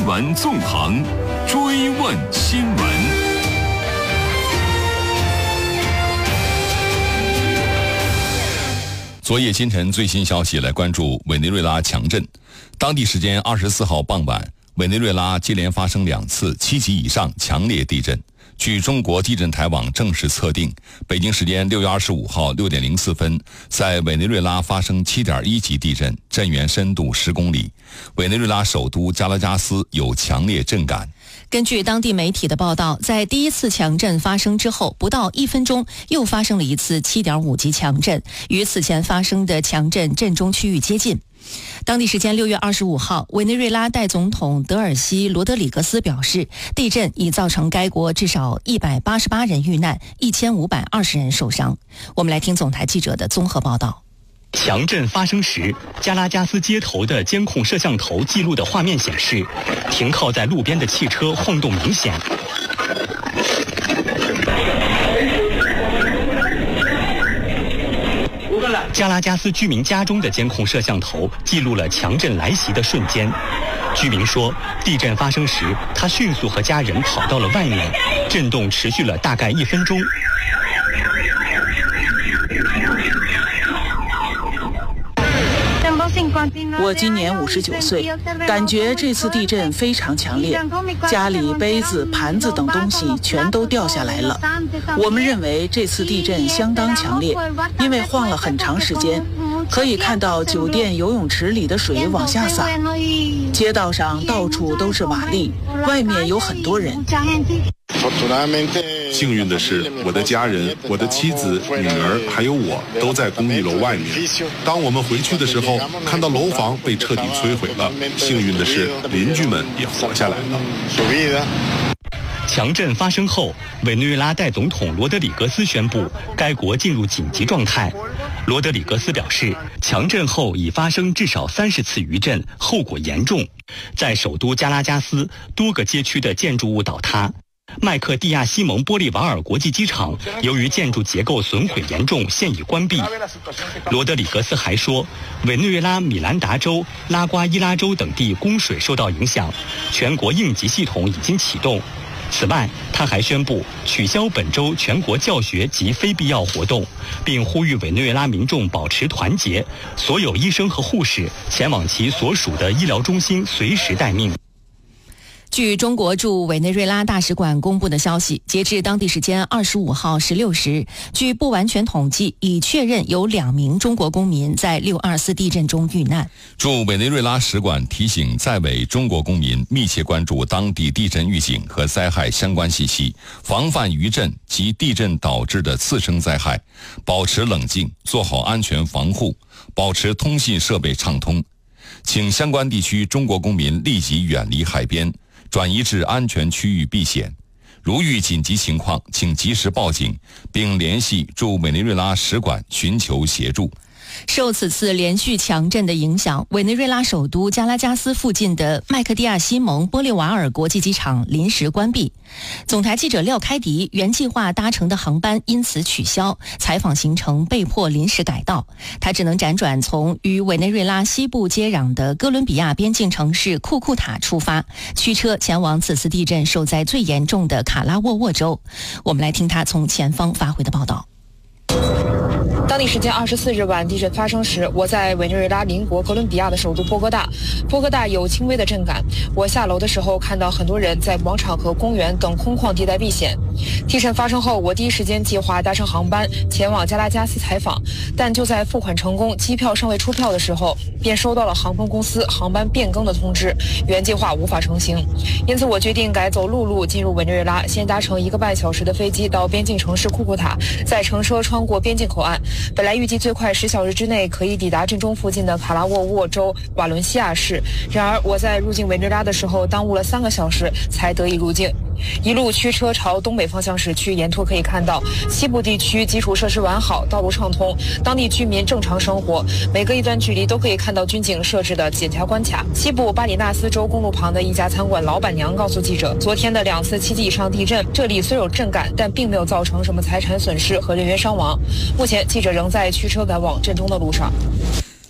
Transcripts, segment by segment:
闻纵横，追问新闻。昨夜今晨最新消息，来关注委内瑞拉强震。当地时间24号傍晚，委内瑞拉接连发生2次7级以上强烈地震。据中国地震台网正式测定，北京时间6月25号6点04分，在委内瑞拉发生7.1级地震，震源深度10公里。委内瑞拉首都加拉加斯有强烈震感。 根据当地媒体的报道，在第一次强震发生之后不到1分钟，又发生了一次7.5级强震，与此前发生的强震震中区域接近。当地时间6月25号，委内瑞拉代总统德尔西·罗德里格斯表示，地震已造成该国至少188人遇难，1520人受伤。我们来听总台记者的综合报道。 强震发生时，加拉加斯街头的监控摄像头记录的画面显示，停靠在路边的汽车晃动明显。加拉加斯居民家中的监控摄像头记录了强震来袭的瞬间。居民说，地震发生时，他迅速和家人跑到了外面，震动持续了大概1分钟。 我今年59岁，感觉这次地震非常强烈，家里杯子、盘子等东西全都掉下来了。我们认为这次地震相当强烈，因为晃了很长时间，可以看到酒店游泳池里的水往下洒，街道上到处都是瓦砾，外面有很多人。 幸运的是，我的家人、我的妻子、女儿还有我都在公寓楼外面。当我们回去的时候，看到楼房被彻底摧毁了。幸运的是，邻居们也活下来了。 强震发生后，委内瑞拉代总统罗德里格斯宣布该国进入紧急状态。罗德里格斯表示，强震后已发生至少30次余震，后果严重。在首都加拉加斯，多个街区的建筑物倒塌。麦克蒂亚西蒙玻利瓦尔国际机场由于建筑结构损毁严重，现已关闭。罗德里格斯还说，委内瑞拉米兰达州、拉瓜伊拉州等地供水受到影响，全国应急系统已经启动。此外，他还宣布取消本周全国教学及非必要活动，并呼吁委内瑞拉民众保持团结，所有医生和护士前往其所属的医疗中心随时待命。 据中国驻委内瑞拉大使馆公布的消息，截至当地时间25号16时，据不完全统计，已确认有2名中国公民在624地震中遇难。 驻委内瑞拉使馆提醒在委中国公民密切关注当地地震预警和灾害相关信息，防范余震及地震导致的次生灾害，保持冷静，做好安全防护，保持通信设备畅通。请相关地区中国公民立即远离海边，转移至安全区域避险。如遇紧急情况，请及时报警，并联系驻委内瑞拉使馆寻求协助。 受此次连续强震的影响，委内瑞拉首都加拉加斯附近的麦克蒂亚西蒙玻利瓦尔国际机场临时关闭。总台记者廖开迪原计划搭乘的航班因此取消，采访行程被迫临时改道，他只能辗转从与委内瑞拉西部接壤的哥伦比亚边境城市库库塔出发，驱车前往此次地震受灾最严重的卡拉沃沃州。我们来听他从前方发回的报道。 当地时间24日晚，地震发生时，我在委内瑞拉邻国哥伦比亚的首都波哥大。波哥大有轻微的震感。我下楼的时候，看到很多人在广场和公园等空旷地带避险。地震发生后，我第一时间计划搭乘航班前往加拉加斯采访，但就在付款成功、机票尚未出票的时候，便收到了航空公司航班变更的通知，原计划无法成行。因此，我决定改走陆路进入委内瑞拉，先搭乘1个半小时的飞机到边境城市库库塔，再乘车穿过边境口岸。本来预计最快10小时之内可以抵达震中附近的卡拉沃沃州瓦伦西亚市，然而我在入境委内瑞拉的时候耽误了3个小时才得以入境。一路驱车朝东北方向驶去，沿途可以看到西部地区基础设施完好，道路畅通，当地居民正常生活，每隔一段距离都可以看到军警设置的检查关卡。西部巴里纳斯州公路旁的一家餐馆老板娘告诉记者，昨天的2次7级以上地震，这里虽有震感，但并没有造成什么财产损失和人员伤亡。目前记者仍在驱车赶往震中的路上。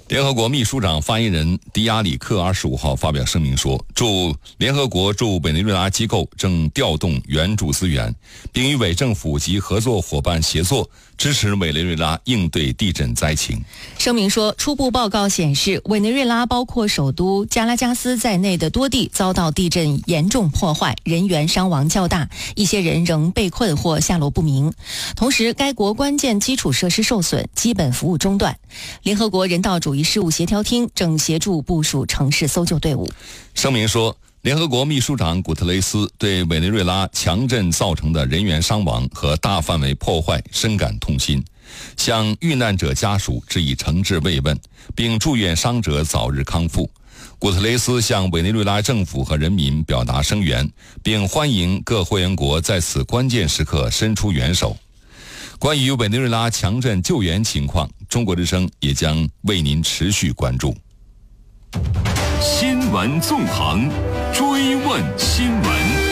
联合国秘书长发言人迪亚里克25号发表声明说，联合国驻委内瑞拉机构正调动援助资源，并与委政府及合作伙伴协作，支持委内瑞拉应对地震灾情。 声明说，初步报告显示，委内瑞拉包括首都加拉加斯在内的多地遭到地震严重破坏，人员伤亡较大，一些人仍被困或下落不明。同时，该国关键基础设施受损，基本服务中断。联合国人道主义事务协调厅正协助部署城市搜救队伍。 声明说，联合国秘书长古特雷斯对委内瑞拉强震造成的人员伤亡和大范围破坏深感痛心，向遇难者家属致以诚挚慰问，并祝愿伤者早日康复。古特雷斯向委内瑞拉政府和人民表达声援，并欢迎各会员国在此关键时刻伸出援手。关于委内瑞拉强震救援情况，中国之声也将为您持续关注。 新闻纵横，追问新闻。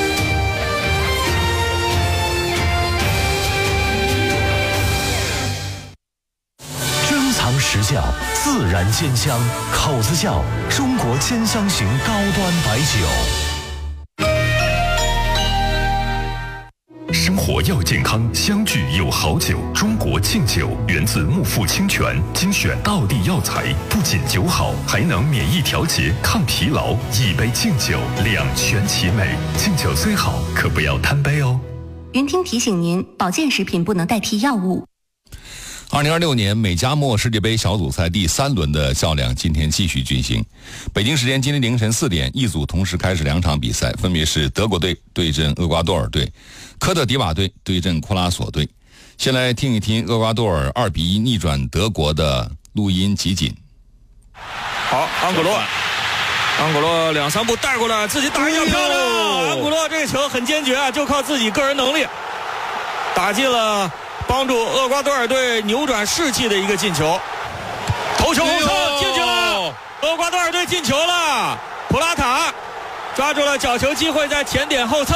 珍藏实窖，自然鲜香，口子窖，中国兼香型高端白酒。生活要健康，相聚有好酒。中国劲酒源自木富清泉，精选道地药材，不仅酒好，还能免疫调节、抗疲劳。一杯劲酒，两全其美。劲酒虽好，可不要贪杯哦。 云听提醒您，保健食品不能代替药物。 2026年美加墨世界杯小组赛第3轮的较量今天继续进行。北京时间今天凌晨4点，一组同时开始2场比赛，分别是德国队对阵厄瓜多尔队，科特迪瓦队对阵库拉索队。先来听一听厄瓜多尔2-1逆转德国的录音集锦。 好，安古洛2-3步带过来，自己打一脚漂亮。安古洛这个球很坚决啊，就靠自己个人能力打进了，帮助厄瓜多尔队扭转士气的一个进球。头球后蹭进去了，厄瓜多尔队进球了。普拉塔抓住了角球机会，在前点后蹭。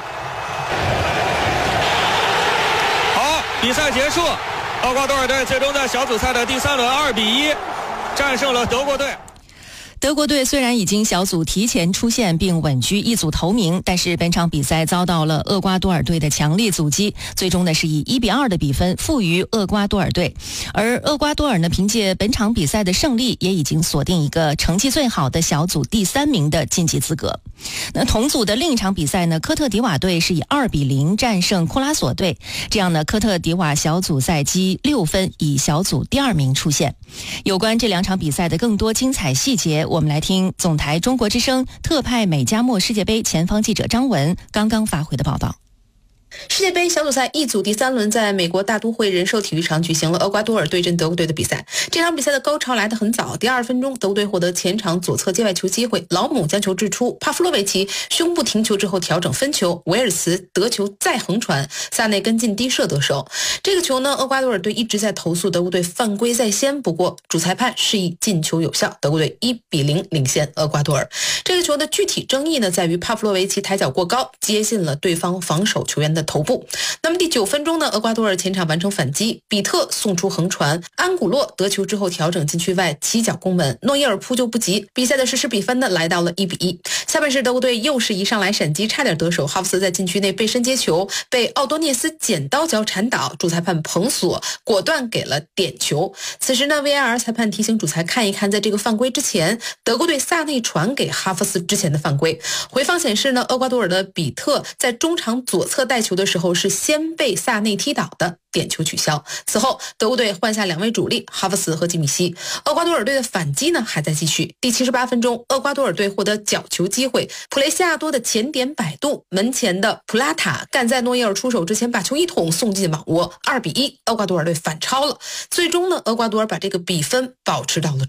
好，比赛结束，厄瓜多尔队最终在小组赛的第3轮2-1战胜了德国队。 德国队虽然已经小组提前出线并稳居一组头名，但是本场比赛遭到了厄瓜多尔队的强力阻击，最终呢是以1-2的比分负于厄瓜多尔队。而厄瓜多尔呢，凭借本场比赛的胜利，也已经锁定一个成绩最好的小组第3名的晋级资格。那同组的另一场比赛呢，科特迪瓦队是以2-0战胜库拉索队，这样呢，科特迪瓦小组赛积6分，以小组第2名出线。有关这2场比赛的更多精彩细节，我们来听总台中国之声特派美加墨世界杯前方记者张文刚刚发回的报道。 世界杯小组赛一组第3轮在美国大都会人寿体育场举行了厄瓜多尔对阵德国队的比赛。这场比赛的高潮来得很早，第2分钟，德国队获得前场左侧界外球机会，老姆将球掷出，帕夫洛维奇胸部停球之后调整分球，维尔茨得球再横传，萨内跟进低射得手。这个球呢，厄瓜多尔队一直在投诉德国队犯规在先，不过主裁判示意进球有效，德国队1-0领先厄瓜多尔。这个球的具体争议呢，在于帕夫洛维奇抬脚过高，接近了对方防守球员的头部。那么第9分钟呢，厄瓜多尔前场完成反击，比特送出横传，安古洛得球之后调整禁区外起脚攻门，诺伊尔扑救不及，比赛的实时比分呢来到了1-1。下半时德国队又是一上来闪击差点得手，哈弗斯在禁区内背身接球，被奥多涅斯剪刀脚铲倒，主裁判彭索果断给了点球。此时呢 VAR 裁判提醒主裁看一看，在这个犯规之前，德国队萨内传给哈弗斯之前的犯规。回放显示呢，厄瓜多尔的比特在中场左侧带球的时候是先被萨内踢倒的，点球取消。此后德国队换下2位主力哈弗斯和基米希，厄瓜多尔队的反击呢还在继续。第78分钟，厄瓜多尔队获得角球机会，普雷西亚多的前点摆渡，门前的普拉塔赶在诺伊尔出手之前把球一捅送进网窝，2-1，厄瓜多尔队反超了。最终呢，厄瓜多尔把这个比分保持到了中场。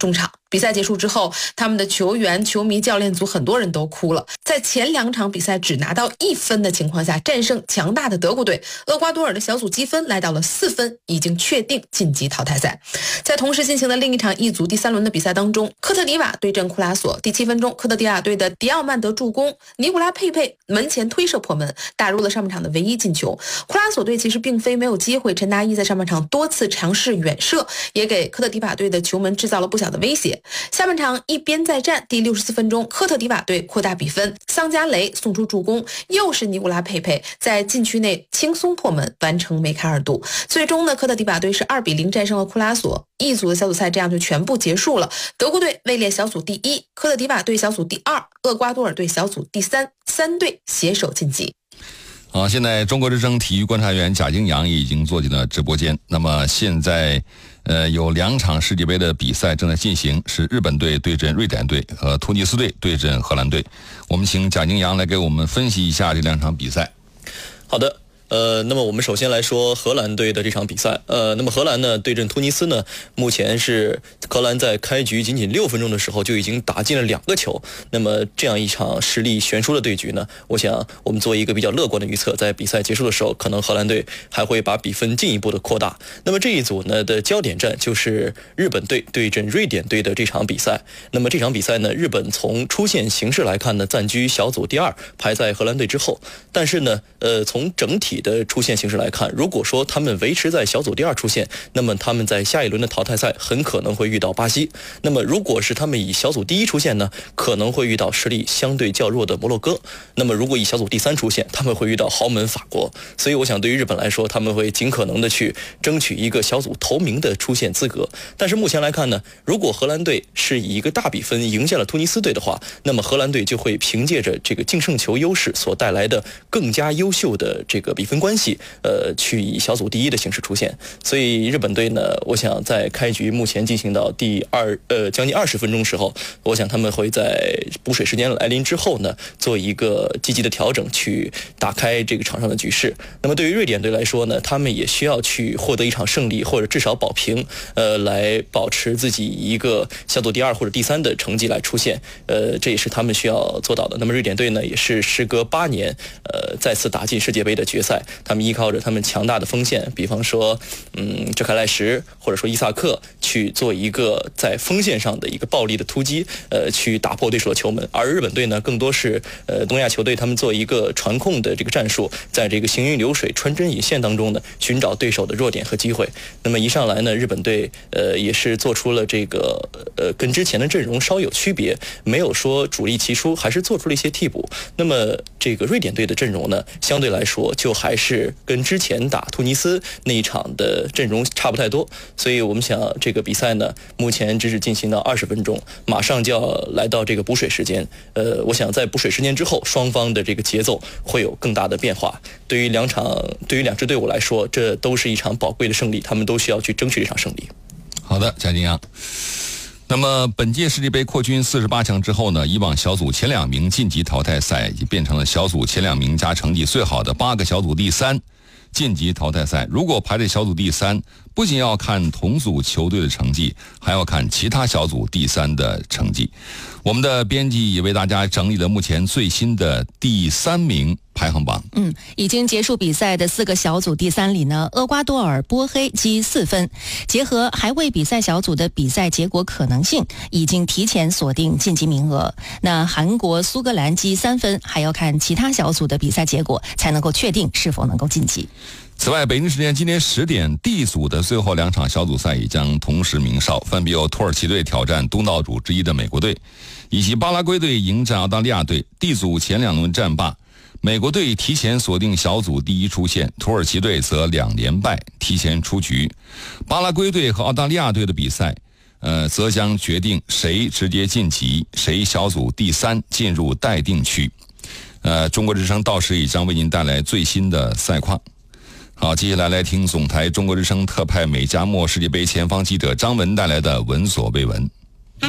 比赛结束之后，他们的球员、球迷、教练组很多人都哭了。在前2场比赛只拿到1分的情况下，战胜强大的德国队，厄瓜多尔的小组积分来到了4分，已经确定晋级淘汰赛。在同时进行的另一场一组第3轮的比赛当中，科特迪瓦对阵库拉索，第7分钟，科特迪瓦队的迪奥曼德助攻，尼古拉佩佩门前推射破门，打入了上半场的唯一进球。库拉索队其实并非没有机会，陈达伊在上半场多次尝试远射，也给科特迪瓦队的球门制造了不小的威胁。下半场一边再战，第64分钟，科特迪瓦队扩大比分，桑加雷送出助攻，又是尼古拉佩佩在禁区内轻松破门，完成梅开2度。最终呢，科特迪瓦队是2-0战胜了库拉索。一组的小组赛这样就全部结束了。德国队位列小组第1，科特迪瓦队小组第2，厄瓜多尔队小组第3，3队携手晋级。 好，现在中国之声体育观察员贾京阳已经坐进了直播间。那么现在有2场世界杯的比赛正在进行，是日本队对阵瑞典队和突尼斯队对阵荷兰队。我们请贾京阳来给我们分析一下这2场比赛。 好的。那么我们首先来说荷兰队的这场比赛。那么荷兰呢对阵突尼斯呢，目前是荷兰在开局仅仅6分钟的时候就已经打进了2个球。那么这样一场实力悬殊的对局呢，我想我们做一个比较乐观的预测，在比赛结束的时候，可能荷兰队还会把比分进一步的扩大。那么这一组呢的焦点战就是日本队对阵瑞典队的这场比赛。那么这场比赛呢，日本从出线形势来看呢，暂居小组第2，排在荷兰队之后。但是呢，从整体的出线形势来看，如果说他们维持在小组第2出线，那么他们在下一轮的淘汰赛很可能会遇到巴西。那么如果是他们以小组第1出线呢，可能会遇到实力相对较弱的摩洛哥。那么如果以小组第3出线，他们会遇到豪门法国。所以我想对于日本来说，他们会尽可能的去争取一个小组头名的出线资格。但是目前来看呢，如果荷兰队是以一个大比分赢下了突尼斯队的话，那么荷兰队就会凭借着这个净胜球优势所带来的更加优秀的这个比分关系，去以小组第1的形式出现。所以日本队呢，我想在开局目前进行到将近20分钟时候，我想他们会在补水时间来临之后呢，做一个积极的调整，去打开这个场上的局势。那么对于瑞典队来说呢，他们也需要去获得一场胜利，或者至少保平，来保持自己一个小组第2或者第3的成绩来出现。这也是他们需要做到的。那么瑞典队呢，也是时隔8年，再次打进世界杯的决赛。他们依靠着他们强大的锋线，比方说哲凯赖什或者说伊萨克，去做一个在锋线上的一个暴力的突击，去打破对手的球门。而日本队呢，更多是东亚球队，他们做一个传控的这个战术，在这个行云流水、穿针引线当中呢，寻找对手的弱点和机会。那么一上来呢，日本队也是做出了这个跟之前的阵容稍有区别，没有说主力齐出，还是做出了一些替补。那么这个瑞典队的阵容呢，相对来说就还是跟之前打突尼斯那一场的阵容差不太多。所以我们想这个比赛呢，目前只是进行到20分钟，马上就要来到这个补水时间。我想在补水时间之后，双方的这个节奏会有更大的变化。对于两支队伍来说，这都是一场宝贵的胜利，他们都需要去争取这场胜利。 好的，贾金阳。那么本届世界杯扩军48强之后呢，以往小组前2名晋级淘汰赛，已经变成了小组前2名加成绩最好的8个小组第3晋级淘汰赛。如果排在小组第3，不仅要看同组球队的成绩，还要看其他小组第3的成绩。我们的编辑也为大家整理了目前最新的第3名排行榜。 已经结束比赛的4个小组第3里呢，厄瓜多尔、波黑积4分，结合还未比赛小组的比赛结果可能性，已经提前锁定晋级名额。那韩国、苏格兰积3分，还要看其他小组的比赛结果，才能够确定是否能够晋级。 此外，北京时间今天10点，D 组的最后2场小组赛也将同时鸣哨，分别由土耳其队挑战东道主之一的美国队，以及巴拉圭队迎战澳大利亚队。D 组前2轮战罢，美国队提前锁定小组第1出线，土耳其队则2连败提前出局。巴拉圭队和澳大利亚队的比赛则将决定谁直接晋级，谁小组第3进入待定区。中国之声到时也将为您带来最新的赛况。好，接下来来听总台中国之声特派美加墨世界杯前方记者张文带来的闻所未闻。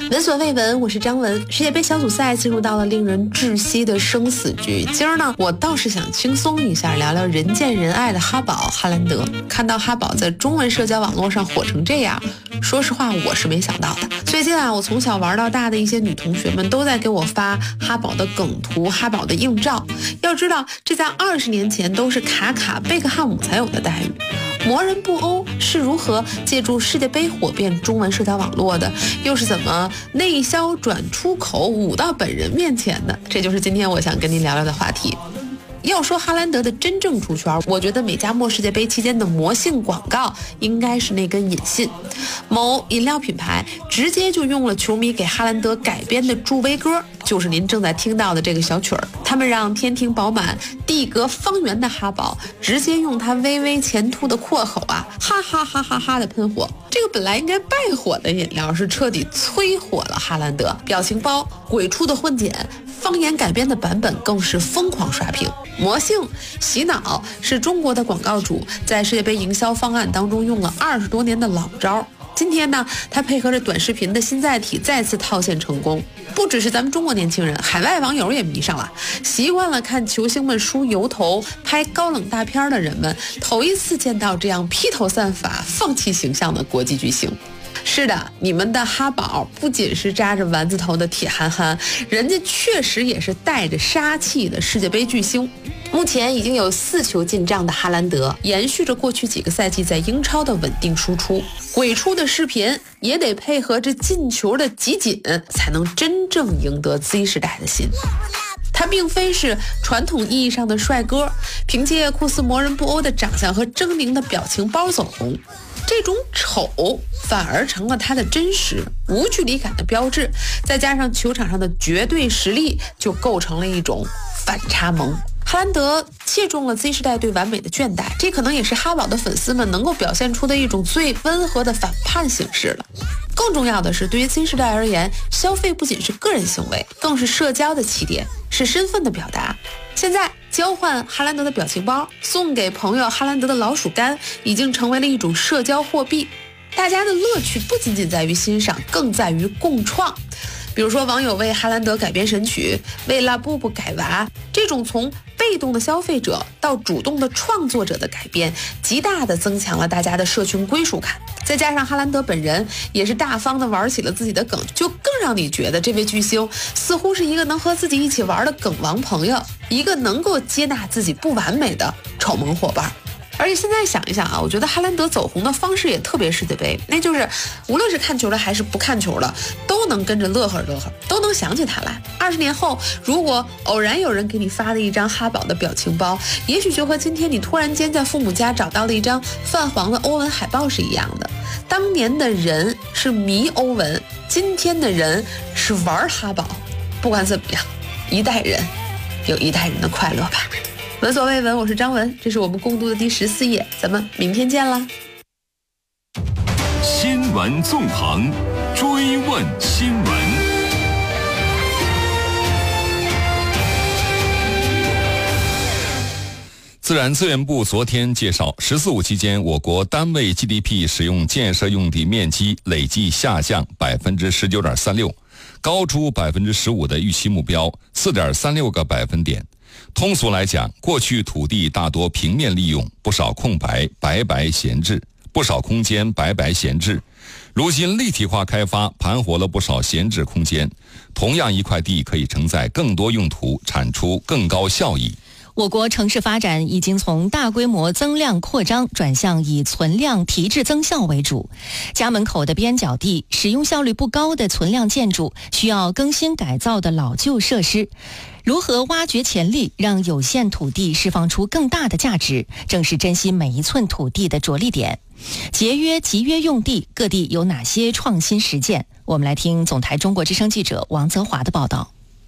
闻所未闻，我是张文。世界杯小组赛进入到了令人窒息的生死局。今儿呢，我倒是想轻松一下，聊聊人见人爱的哈宝哈兰德。看到哈宝在中文社交网络上火成这样，说实话我是没想到的。最近啊，我从小玩到大的一些女同学们都在给我发哈宝的梗图、哈宝的硬照。要知道，这在20年前都是卡卡、贝克汉姆才有的待遇。魔人布欧是如何借助世界杯火遍中文社交网络的？又是怎么内销转出口舞到本人面前的？这就是今天我想跟您聊聊的话题。要说哈兰德的真正出圈，我觉得美加墨世界杯期间的魔性广告应该是那根引信。某饮料品牌直接就用了球迷给哈兰德改编的助威歌，就是您正在听到的这个小曲儿。他们让天庭饱满、地格方圆的哈宝直接用他微微前凸的阔口啊，哈哈哈哈哈的喷火。这个本来应该败火的饮料是彻底催火了哈兰德。表情包、鬼畜的混剪、方言改编的版本更是疯狂刷屏。魔性洗脑是中国的广告主在世界杯营销方案当中用了20多年的老招。今天呢，他配合着短视频的新载体再次套现成功。不只是咱们中国年轻人，海外网友也迷上了。习惯了看球星们梳油头、拍高冷大片的人们，头一次见到这样披头散发、放弃形象的国际巨星。是的，你们的哈宝不仅是扎着丸子头的铁憨憨，人家确实也是带着杀气的世界杯巨星。目前已经有4球进账的哈兰德，延续着过去几个赛季在英超的稳定输出。鬼畜的视频也得配合着进球的集锦，才能真正赢得 Z 时代的心。他并非是传统意义上的帅哥，凭借酷似魔人布欧的长相和狰狞的表情包走红。这种丑反而成了他的真实无距离感的标志，再加上球场上的绝对实力，就构成了一种反差萌。哈兰德切中了 Z 时代对完美的倦怠，这可能也是哈宝的粉丝们能够表现出的一种最温和的反叛形式了。更重要的是，对于 Z 时代而言，消费不仅是个人行为，更是社交的起点，是身份的表达。现在交换哈兰德的表情包，送给朋友哈兰德的老鼠干，已经成为了一种社交货币。大家的乐趣不仅仅在于欣赏，更在于共创。比如说，网友为哈兰德改编神曲，为拉布布改娃，这种从被动的消费者到主动的创作者的改变，极大的增强了大家的社群归属感。再加上哈兰德本人也是大方的玩起了自己的梗，就更让你觉得这位巨星似乎是一个能和自己一起玩的梗王朋友，一个能够接纳自己不完美的丑萌伙伴。而且现在想一想啊，我觉得哈兰德走红的方式也特别世界杯，那就是无论是看球的还是不看球的，都能跟着乐呵乐呵，都能想起他来。20年后，如果偶然有人给你发了一张哈宝的表情包，也许就和今天你突然间在父母家找到了一张泛黄的欧文海报是一样的。当年的人是迷欧文，今天的人是玩哈宝。不管怎么样，一代人有一代人的快乐吧。闻所未闻，我是张文，这是我们共读的第14页，咱们明天见啦。 新闻纵横，追问新闻。 自然资源部昨天介绍，“14·5”期间，我国单位 GDP 使用建设用地面积累计下降19.36%，高出15%的预期目标4.36个百分点。通俗来讲，过去土地大多平面利用，不少空白白白闲置，不少空间白白闲置。如今立体化开发盘活了不少闲置空间，同样一块地可以承载更多用途，产出更高效益。 我国城市发展已经从大规模增量扩张转向以存量提质增效为主。家门口的边角地、使用效率不高的存量建筑、需要更新改造的老旧设施，如何挖掘潜力，让有限土地释放出更大的价值，正是珍惜每一寸土地的着力点。节约集约用地，各地有哪些创新实践？我们来听总台中国之声记者王泽华的报道。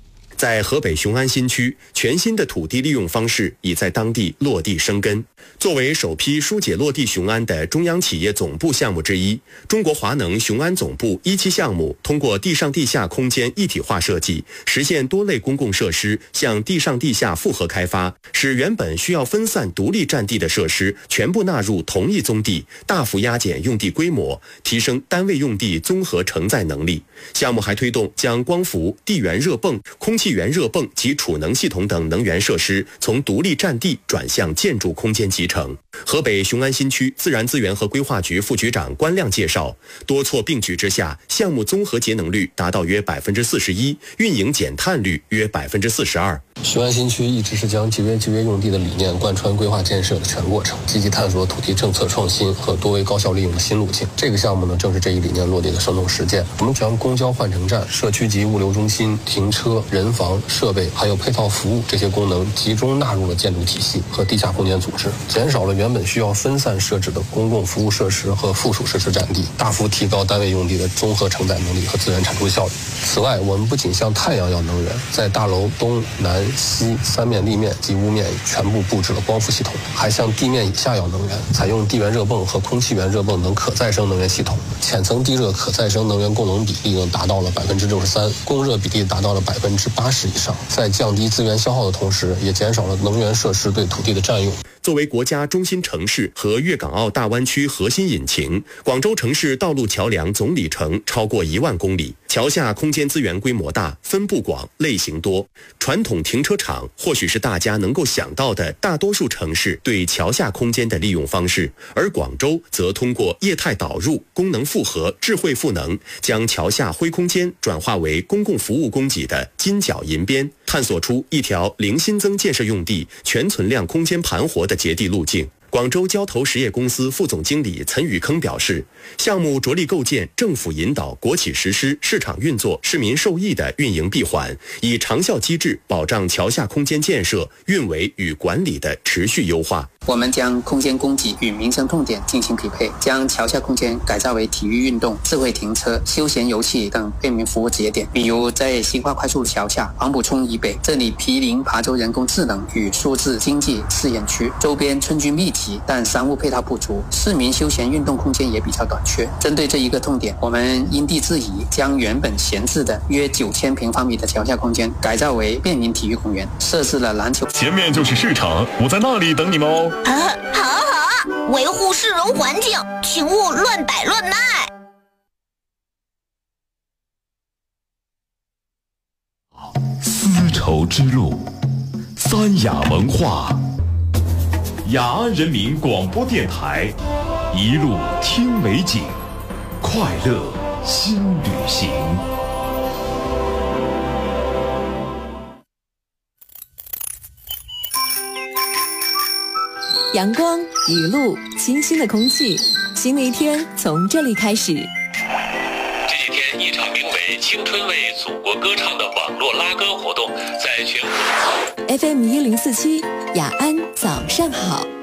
在河北雄安新区，全新的土地利用方式已在当地落地生根。作为首批疏解落地雄安的中央企业总部项目之一，中国华能雄安总部1期项目通过地上地下空间一体化设计，实现多类公共设施向地上地下复合开发，使原本需要分散独立占地的设施全部纳入同一宗地，大幅压减用地规模，提升单位用地综合承载能力。项目还推动将光伏、地源热泵、空气源热泵及储能系统等能源设施从独立占地转向建筑空间集成。河北雄安新区自然资源和规划局副局长关亮介绍，多措并举之下，项目综合节能率达到约41%，运营减碳率约42%。 雄安新区一直是将节约用地的理念贯穿规划建设的全过程，积极探索土地政策创新和多维高效利用的新路径。这个项目呢，正是这一理念落地的生动实践。我们将公交换乘站、社区级物流中心、停车、人防、设备还有配套服务这些功能集中纳入了建筑体系和地下空间组织，减少了原本需要分散设置的公共服务设施和附属设施占地，大幅提高单位用地的综合承载能力和资源产出效率。此外，我们不仅向太阳要能源，在大楼东南西3面立面及屋面全部布置了光伏系统，还向地面以下要能源，采用地源热泵和空气源热泵等可再生能源系统，浅层地热可再生能源供能比例达到了63%，供热比例达到了80%以上。在降低资源消耗的同时，也减少了能源设施对土地的占用。 作为国家中心城市和粤港澳大湾区核心引擎，广州城市道路桥梁总里程超过1万公里，桥下空间资源规模大，分布广，类型多。传统停车场或许是大家能够想到的大多数城市对桥下空间的利用方式，而广州则通过业态导入、功能复合、智慧赋能，将桥下灰空间转化为公共服务供给的金角银边，探索出一条零新增建设用地、全存量空间盘活的节地路径。广州交投实业公司副总经理岑宇铿表示，项目着力构建政府引导、国企实施、市场运作、市民受益的运营闭环，以长效机制保障桥下空间建设、运维与管理的持续优化。 我们将空间供给与民生痛点进行匹配，将桥下空间改造为体育运动、智慧停车、休闲游憩等便民服务节点。比如在新化快速桥下、黄埔村以北，这里毗邻琶洲人工智能与数字经济试验区，周边村居密集，但商务配套不足，市民休闲运动空间也比较短缺。针对这一个痛点，我们因地制宜，将原本闲置的约9000平方米的桥下空间改造为便民体育公园，设置了篮球。 前面就是市场，我在那里等你们哦。 好啊，维护市容环境，请勿乱摆乱卖。 丝绸之路，三雅文化，雅安人民广播电台，一路听美景，快乐新旅行。 阳光、雨露、清新的空气，新的一天从这里开始。 这几天，一场名为“青春为祖国歌唱”的网络拉歌活动在全国。 FM 1047，雅安早上好。